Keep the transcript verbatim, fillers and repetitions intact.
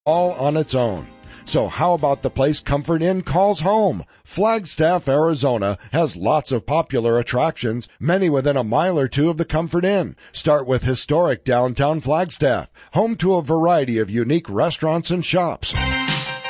all on its own. So how about the place Comfort Inn calls home? Flagstaff, Arizona has lots of popular attractions, many within a mile or two of the Comfort Inn. Start with historic downtown Flagstaff, home to a variety of unique restaurants and shops.